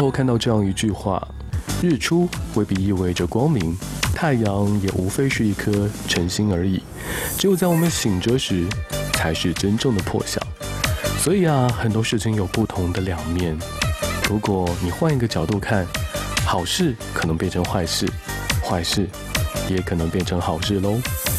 后看到这样一句话：日出未必意味着光明，太阳也无非是一颗晨星而已。只有在我们醒着时，才是真正的破晓。所以啊，很多事情有不同的两面。如果你换一个角度看，好事可能变成坏事，坏事也可能变成好事喽。